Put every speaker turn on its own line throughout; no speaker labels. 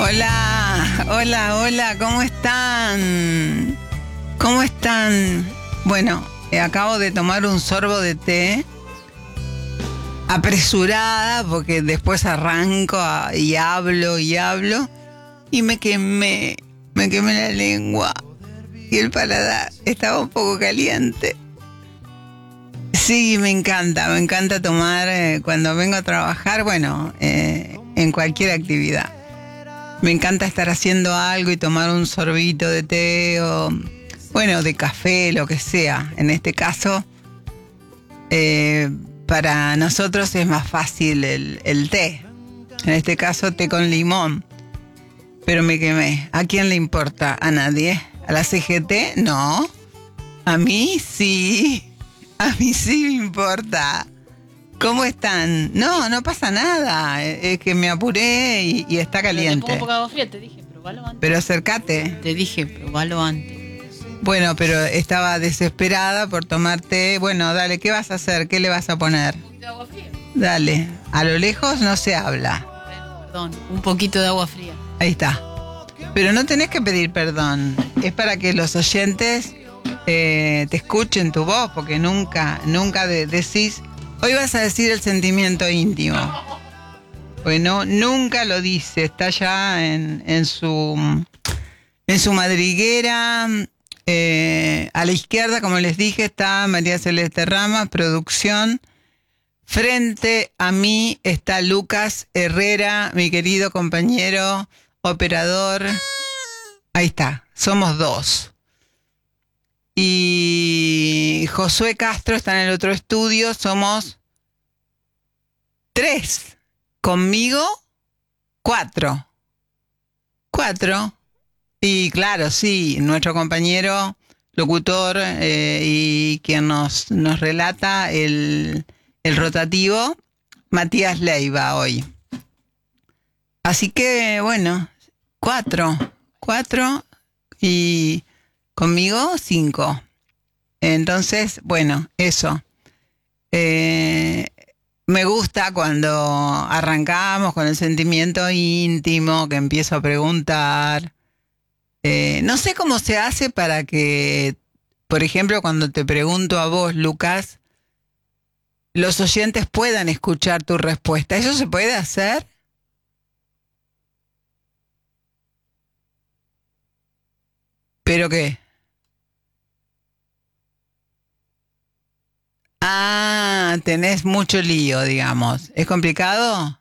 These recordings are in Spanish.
Hola, hola, hola, ¿cómo están? ¿Cómo están? Bueno, acabo de tomar un sorbo de té, apresurada, porque después arranco y hablo, y me quemé la lengua y el paladar estaba un poco caliente. Sí, me encanta tomar cuando vengo a trabajar, bueno, en cualquier actividad. Me encanta estar haciendo algo y tomar un sorbito de té o, bueno, de café, lo que sea. En este caso, para nosotros es más fácil el té. En este caso, té con limón. Pero me quemé. ¿A quién le importa? ¿A nadie? ¿A la CGT? No. ¿A mí? Sí. A mí sí me importa. ¿Cómo están? No pasa nada. Es que me apuré y está caliente.
Pero te pongo poca agua fría, te dije, probalo antes.
Pero acércate.
Te dije, probalo antes.
Bueno, pero estaba desesperada por tomar té. Bueno, dale, ¿qué vas a hacer? ¿Qué le vas a poner?
Un poquito de agua fría.
Dale, a lo lejos no se habla.
Perdón, un poquito de agua fría.
Ahí está. Pero no tenés que pedir perdón. Es para que los oyentes te escuchen tu voz, porque nunca decís... Hoy vas a decir el sentimiento íntimo. Bueno, nunca lo dice. Está ya en su madriguera. A la izquierda, como les dije, está María Celeste Rama, producción. Frente a mí está Lucas Herrera, mi querido compañero operador. Ahí está, somos dos. Y Josué Castro está en el otro estudio, somos 3. Conmigo, 4. Y claro, sí, nuestro compañero locutor y quien nos relata el rotativo, Matías Leiva hoy. Así que, bueno, 4 y conmigo 5. Entonces, bueno, eso. Me gusta cuando arrancamos con el sentimiento íntimo, que empiezo a preguntar. No sé cómo se hace para que, por ejemplo, cuando te pregunto a vos, Lucas, los oyentes puedan escuchar tu respuesta. ¿Eso se puede hacer? ¿Pero qué? Ah, tenés mucho lío, digamos. ¿Es complicado?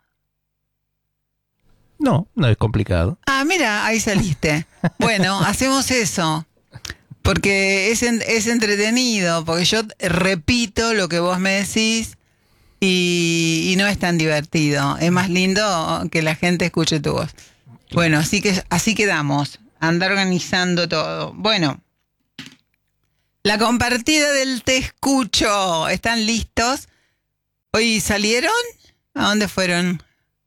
No es complicado.
Ah, mira, ahí saliste. Bueno, hacemos eso. Porque es entretenido, porque yo repito lo que vos me decís y no es tan divertido. Es más lindo que la gente escuche tu voz. Bueno, así quedamos. Andar organizando todo. Bueno, la compartida del Te Escucho. ¿Están listos? ¿Hoy salieron? ¿A dónde fueron?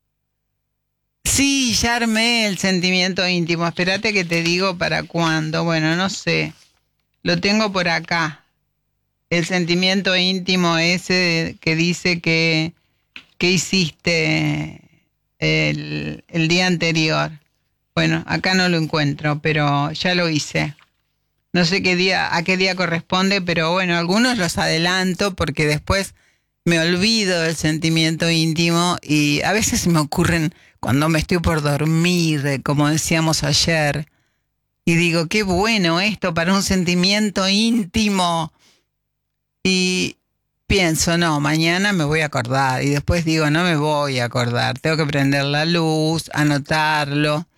Sí, ya armé el sentimiento íntimo. Espérate que te digo para cuándo. Bueno, no sé. Lo tengo por acá. El sentimiento íntimo ese que dice que hiciste el día anterior. Bueno, acá no lo encuentro, pero ya lo hice. No sé a qué día corresponde, pero bueno, algunos los adelanto porque después me olvido del sentimiento íntimo y a veces me ocurren cuando me estoy por dormir, como decíamos ayer, y digo, qué bueno esto para un sentimiento íntimo. Y pienso, no, mañana me voy a acordar. Y después digo, no me voy a acordar, tengo que prender la luz, anotarlo.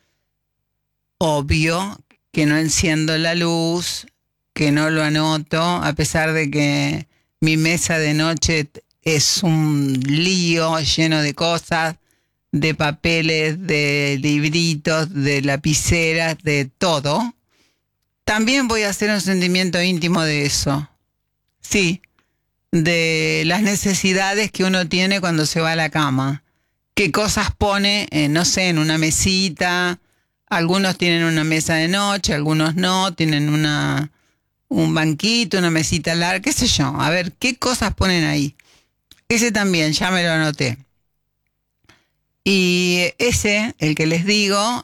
Obvio que no enciendo la luz, que no lo anoto, a pesar de que mi mesa de noche es un lío lleno de cosas, de papeles, de libritos, de lapiceras, de todo. También voy a hacer un sentimiento íntimo de eso. Sí, de las necesidades que uno tiene cuando se va a la cama. ¿Qué cosas pone, no sé, en una mesita? Algunos tienen una mesa de noche, algunos no, tienen un banquito, una mesita larga, qué sé yo. A ver, ¿qué cosas ponen ahí? Ese también, ya me lo anoté. Y ese, el que les digo,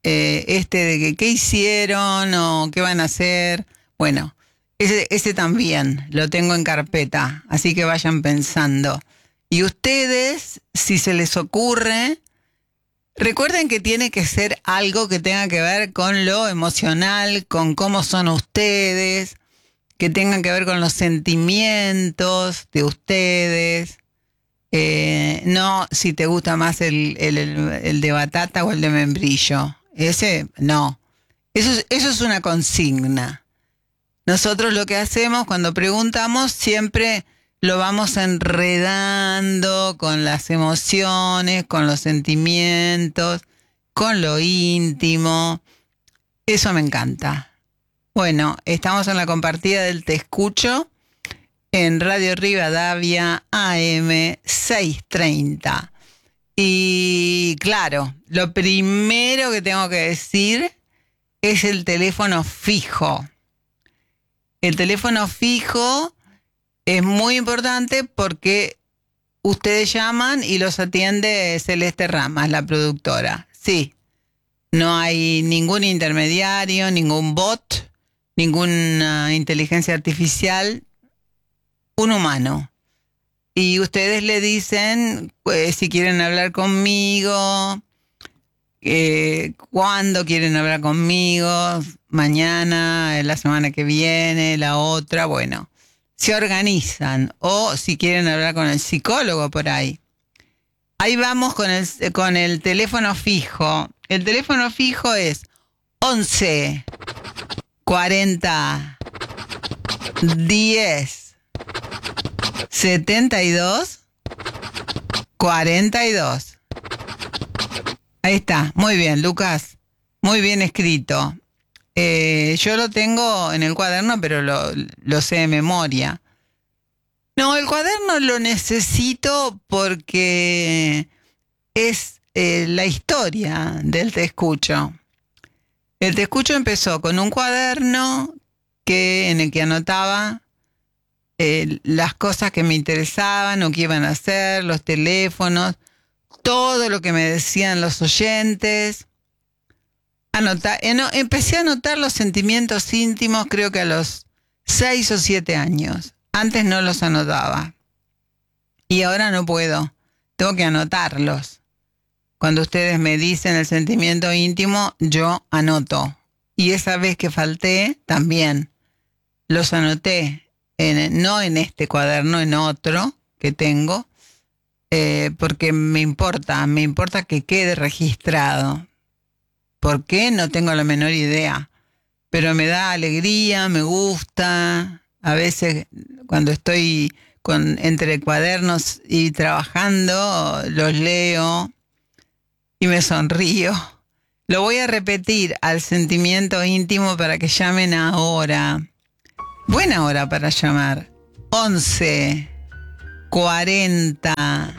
de que qué hicieron o qué van a hacer. Bueno, ese también lo tengo en carpeta, así que vayan pensando. Y ustedes, si se les ocurre, recuerden que tiene que ser algo que tenga que ver con lo emocional, con cómo son ustedes, que tenga que ver con los sentimientos de ustedes. No si te gusta más el de batata o el de membrillo. Ese, no. Eso es una consigna. Nosotros lo que hacemos cuando preguntamos siempre lo vamos enredando con las emociones, con los sentimientos, con lo íntimo. Eso me encanta. Bueno, estamos en la compartida del Te Escucho en Radio Rivadavia AM 630. Y claro, lo primero que tengo que decir es el teléfono fijo. El teléfono fijo es muy importante porque ustedes llaman y los atiende Celeste Ramas, la productora. Sí, no hay ningún intermediario, ningún bot, ninguna inteligencia artificial, un humano. Y ustedes le dicen si quieren hablar conmigo, cuándo quieren hablar conmigo, mañana, la semana que viene, la otra, bueno, se organizan. O si quieren hablar con el psicólogo por ahí. Ahí vamos con el teléfono fijo. El teléfono fijo es 11 40 10 72 42. Ahí está, muy bien, Lucas, muy bien escrito. Yo lo tengo en el cuaderno, pero lo sé de memoria. No, el cuaderno lo necesito porque es la historia del Te Escucho. El Te Escucho empezó con un cuaderno en el que anotaba las cosas que me interesaban o que iban a hacer, los teléfonos, todo lo que me decían los oyentes. Empecé a anotar los sentimientos íntimos creo que a los 6 o 7 años. Antes no los anotaba. Y ahora no puedo. Tengo que anotarlos. Cuando ustedes me dicen el sentimiento íntimo, yo anoto. Y esa vez que falté, también los anoté. No en este cuaderno, en otro que tengo, porque me importa que quede registrado. ¿Por qué? No tengo la menor idea, pero me da alegría, me gusta. A veces cuando estoy entre cuadernos y trabajando, los leo y me sonrío. Lo voy a repetir al sentimiento íntimo para que llamen ahora. Buena hora para llamar. 11 40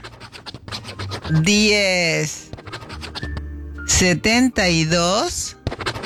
10 72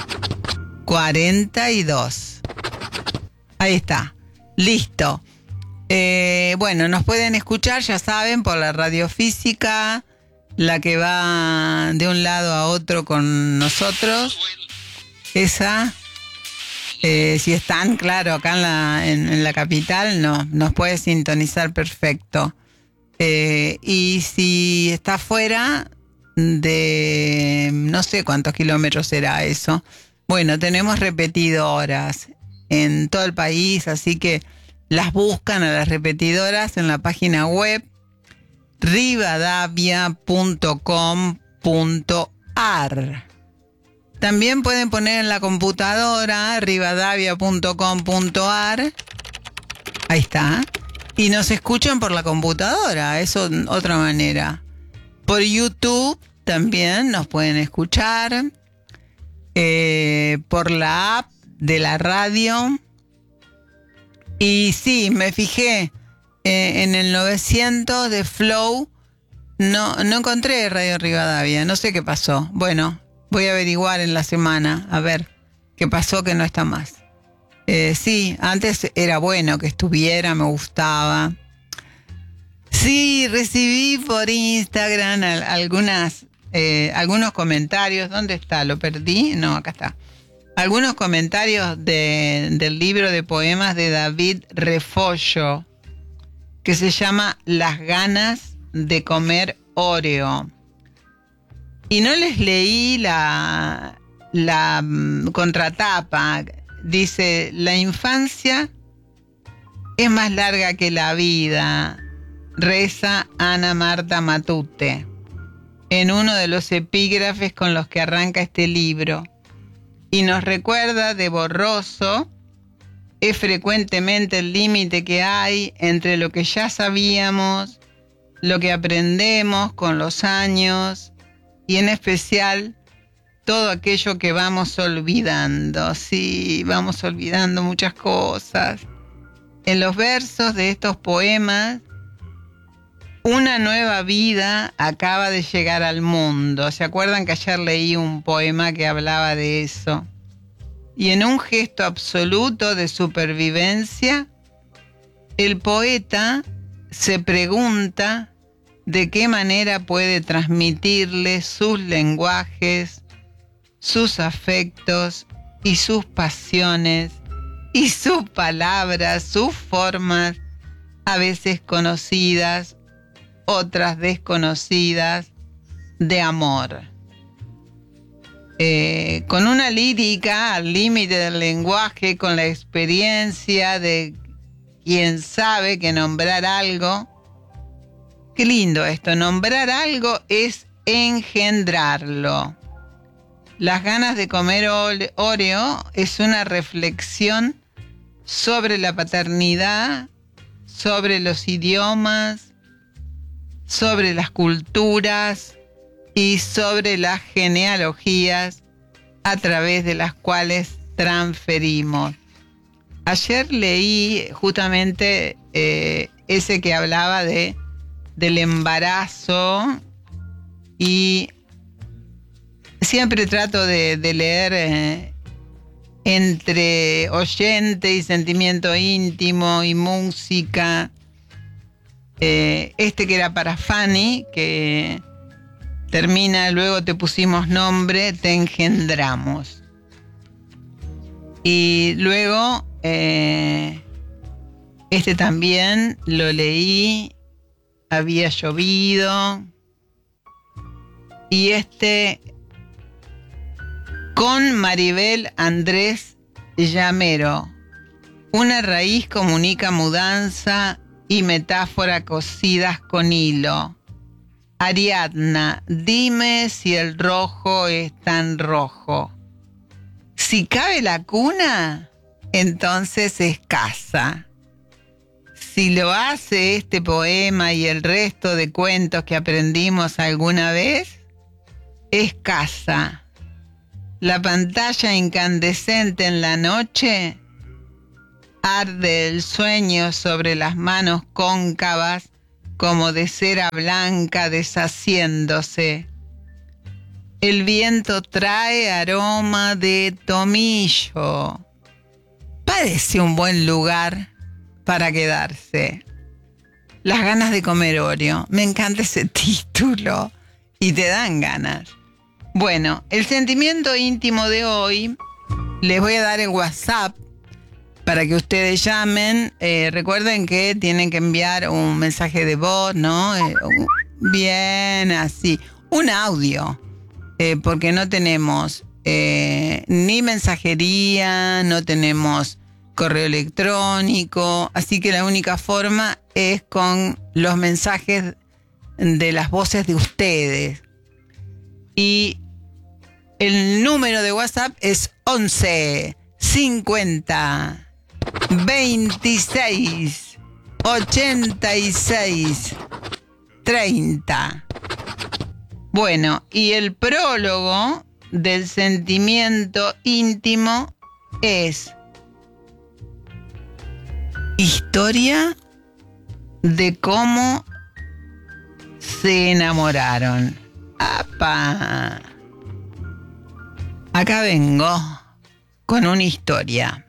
42. Ahí está. Listo. Bueno, nos pueden escuchar, ya saben, por la radio física, la que va de un lado a otro con nosotros. Esa. Si están, claro, acá en la capital, nos puede sintonizar perfecto. Y si está fuera de no sé cuántos kilómetros será eso. Bueno, tenemos repetidoras en todo el país, así que las buscan a las repetidoras en la página web rivadavia.com.ar. También pueden poner en la computadora rivadavia.com.ar. Ahí está. Y nos escuchan por la computadora, eso otra manera. Por YouTube también nos pueden escuchar. Por la app de la radio. Y sí, me fijé en el 900 de Flow. No encontré Radio Rivadavia, no sé qué pasó. Bueno, voy a averiguar en la semana, a ver qué pasó que no está más. Sí, antes era bueno que estuviera, me gustaba. Sí, recibí por Instagram algunas algunos comentarios. ¿Dónde está? ¿Lo perdí? No, acá está. Algunos comentarios del libro de poemas de David Refollo, que se llama Las ganas de comer Oreo. Y no les leí la contratapa. Dice: la infancia es más larga que la vida, reza Ana Marta Matute en uno de los epígrafes con los que arranca este libro, y nos recuerda de borroso es frecuentemente el límite que hay entre lo que ya sabíamos, lo que aprendemos con los años, y en especial todo aquello que vamos olvidando. Sí, vamos olvidando muchas cosas. En los versos de estos poemas, una nueva vida acaba de llegar al mundo. ¿Se acuerdan que ayer leí un poema que hablaba de eso? Y en un gesto absoluto de supervivencia, el poeta se pregunta de qué manera puede transmitirle sus lenguajes, sus afectos y sus pasiones y sus palabras, sus formas, a veces conocidas, otras desconocidas, de amor. Con una lírica al límite del lenguaje, con la experiencia de quien sabe que nombrar algo, qué lindo esto, nombrar algo es engendrarlo. Las ganas de comer Oreo es una reflexión sobre la paternidad, sobre los idiomas, sobre las culturas y sobre las genealogías a través de las cuales transferimos. Ayer leí justamente ese que hablaba del embarazo, y siempre trato de leer entre oyente y sentimiento íntimo y música. Este que era para Fanny, que termina: luego te pusimos nombre, te engendramos. Y luego este también lo leí, había llovido. Y este con Maribel Andrés Llamero, una raíz comunica mudanza y metáfora cosidas con hilo. Ariadna, dime si el rojo es tan rojo. Si cabe la cuna, entonces es casa. Si lo hace este poema y el resto de cuentos que aprendimos alguna vez, es casa. La pantalla incandescente en la noche, arde el sueño sobre las manos cóncavas como de cera blanca deshaciéndose. El viento trae aroma de tomillo. Parece un buen lugar para quedarse. Las ganas de comer Oreo. Me encanta ese título y te dan ganas. Bueno, el sentimiento íntimo de hoy, les voy a dar el WhatsApp para que ustedes llamen. Recuerden que tienen que enviar un mensaje de voz, ¿no? Bien, así. Un audio. Porque no tenemos ni mensajería, no tenemos correo electrónico. Así que la única forma es con los mensajes de las voces de ustedes. Y el número de WhatsApp es 11 50 26 86 30. Bueno, y el prólogo del sentimiento íntimo es: historia de cómo se enamoraron. ¡Apa! Acá vengo con una historia.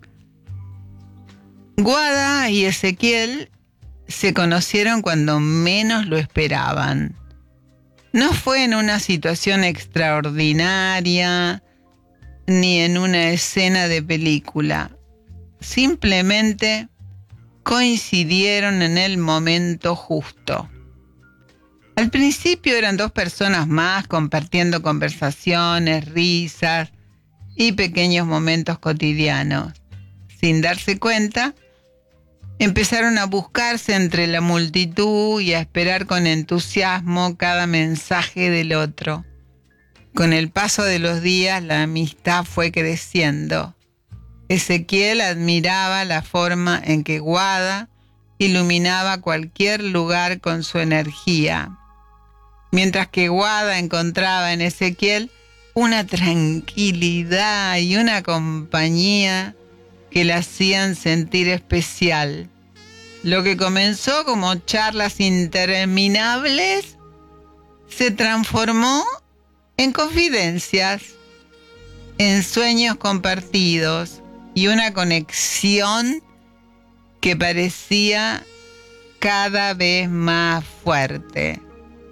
Guada y Ezequiel se conocieron cuando menos lo esperaban. No fue en una situación extraordinaria ni en una escena de película. Simplemente coincidieron en el momento justo. Al principio eran dos personas más compartiendo conversaciones, risas y pequeños momentos cotidianos. Sin darse cuenta, empezaron a buscarse entre la multitud y a esperar con entusiasmo cada mensaje del otro. Con el paso de los días, la amistad fue creciendo. Ezequiel admiraba la forma en que Guada iluminaba cualquier lugar con su energía, mientras que Guada encontraba en Ezequiel una tranquilidad y una compañía que la hacían sentir especial. Lo que comenzó como charlas interminables se transformó en confidencias, en sueños compartidos y una conexión que parecía cada vez más fuerte.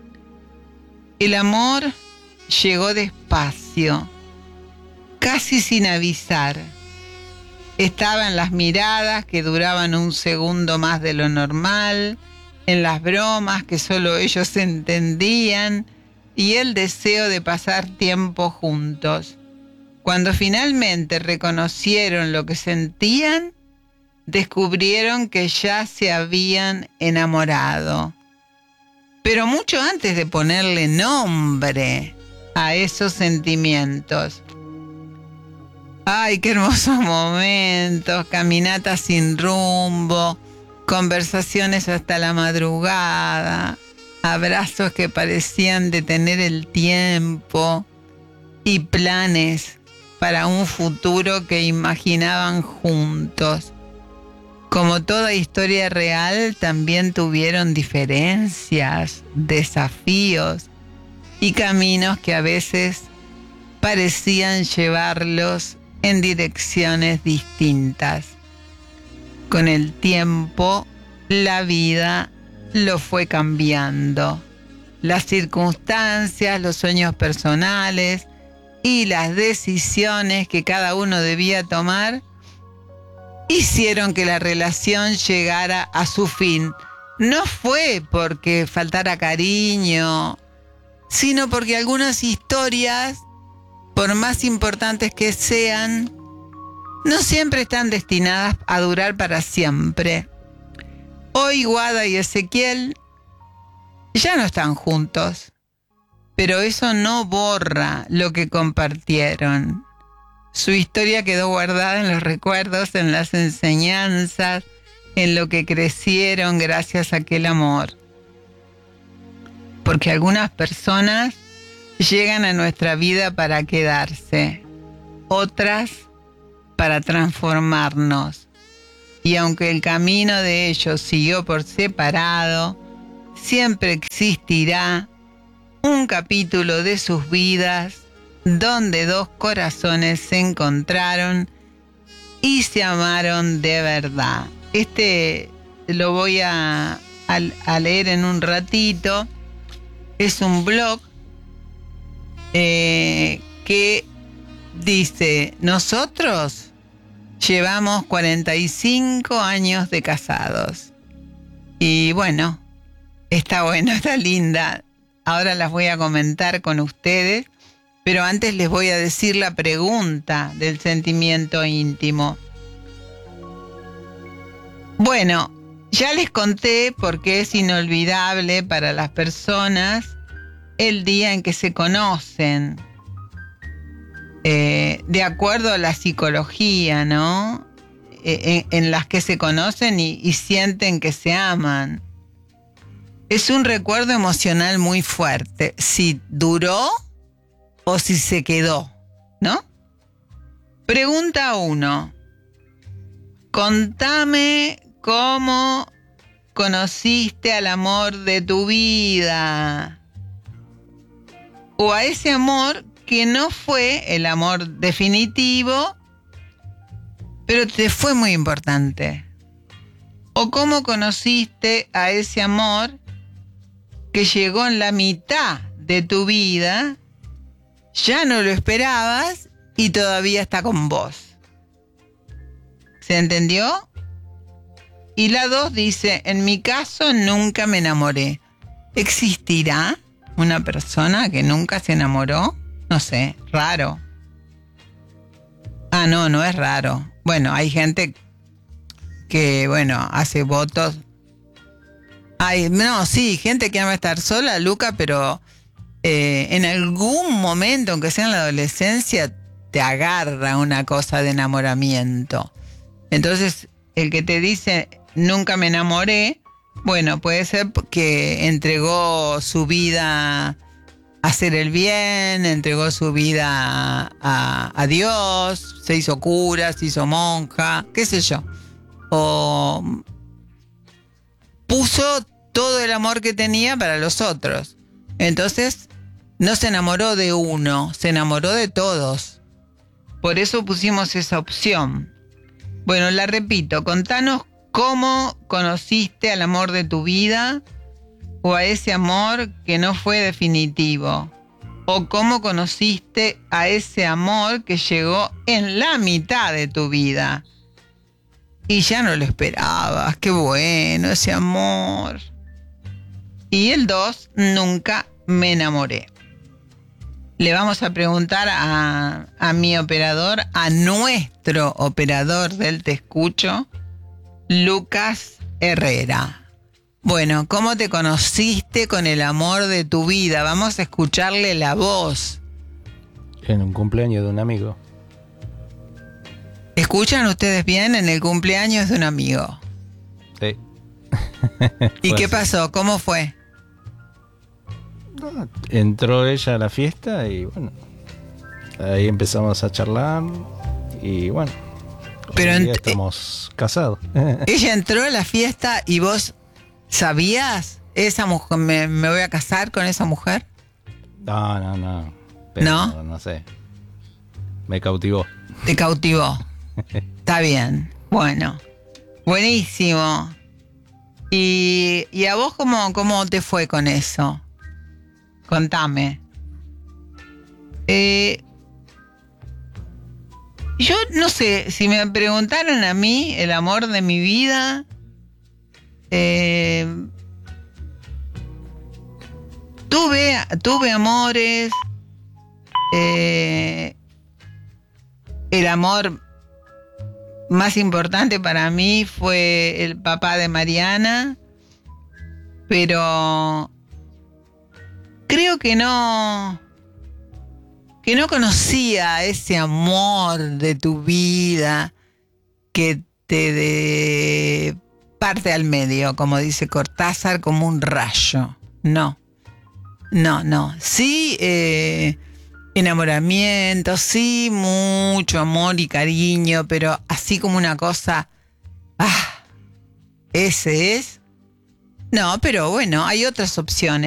El amor llegó despacio, casi sin avisar. Estaba en las miradas que duraban un segundo más de lo normal, en las bromas que solo ellos entendían y el deseo de pasar tiempo juntos. Cuando finalmente reconocieron lo que sentían, descubrieron que ya se habían enamorado. Pero mucho antes de ponerle nombre a esos sentimientos. Ay, qué hermosos momentos, caminatas sin rumbo, conversaciones hasta la madrugada, abrazos que parecían detener el tiempo y planes para un futuro que imaginaban juntos. Como toda historia real, también tuvieron diferencias, desafíos y caminos que a veces parecían llevarlos en direcciones distintas. Con el tiempo, la vida lo fue cambiando. Las circunstancias, los sueños personales y las decisiones que cada uno debía tomar hicieron que la relación llegara a su fin. No fue porque faltara cariño, sino porque algunas historias, por más importantes que sean, no siempre están destinadas a durar para siempre. Hoy Guada y Ezequiel ya no están juntos, pero eso no borra lo que compartieron. Su historia quedó guardada en los recuerdos, en las enseñanzas, en lo que crecieron gracias a aquel amor. Porque algunas personas llegan a nuestra vida para quedarse, otras para transformarnos. Y aunque el camino de ellos siguió por separado, siempre existirá un capítulo de sus vidas donde dos corazones se encontraron y se amaron de verdad. Lo voy a leer en un ratito. Es un blog que dice: nosotros llevamos 45 años de casados. Y bueno, está linda. Ahora las voy a comentar con ustedes, pero antes les voy a decir la pregunta del sentimiento íntimo. Bueno, ya les conté por qué es inolvidable para las personas el día en que se conocen. De acuerdo a la psicología, ¿no? En las que se conocen y sienten que se aman. Es un recuerdo emocional muy fuerte, si duró o si se quedó, ¿no? Pregunta 1. Contame cómo conociste al amor de tu vida. O a ese amor que no fue el amor definitivo, pero te fue muy importante. O cómo conociste a ese amor que llegó en la mitad de tu vida, ya no lo esperabas y todavía está con vos. ¿Se entendió? Y la 2 dice, en mi caso nunca me enamoré. ¿Existirá una persona que nunca se enamoró? No sé, raro. No es raro. Bueno, hay gente que, hace votos. Gente que ama estar sola, Luca, pero en algún momento, aunque sea en la adolescencia, te agarra una cosa de enamoramiento. Entonces, el que te dice, nunca me enamoré, bueno, puede ser que entregó su vida a hacer el bien, entregó su vida a Dios, se hizo cura, se hizo monja, qué sé yo. O puso todo el amor que tenía para los otros. Entonces, no se enamoró de uno, se enamoró de todos. Por eso pusimos esa opción. Bueno, la repito, contanos cómo conociste al amor de tu vida o a ese amor que no fue definitivo. O cómo conociste a ese amor que llegó en la mitad de tu vida. Y ya no lo esperabas, qué bueno ese amor. Y el 2, nunca me enamoré. Le vamos a preguntar a mi operador, a nuestro operador del Te Escucho, Lucas Herrera. Bueno, ¿cómo te conociste con el amor de tu vida? Vamos a escucharle la voz.
En un cumpleaños de un amigo.
¿Escuchan ustedes bien? En el cumpleaños de un amigo.
Sí.
¿Y qué pasó? ¿Cómo fue?
Entró ella a la fiesta y bueno, ahí empezamos a charlar y bueno,
pero
hoy día estamos casados.
Ella entró a la fiesta y vos sabías, esa mujer, me voy a casar con esa mujer.
No. Pero
¿No?
No sé. Me cautivó.
Te cautivó. Está bien. Bueno. Buenísimo. ¿Y a vos cómo te fue con eso? Contame. Yo no sé, si me preguntaran a mí el amor de mi vida, tuve amores, el amor más importante para mí fue el papá de Mariana, pero creo que no conocía ese amor de tu vida que te parte al medio, como dice Cortázar, como un rayo. No. Sí, enamoramiento, sí, mucho amor y cariño, pero así como una cosa, ese es. No, pero bueno, hay otras opciones.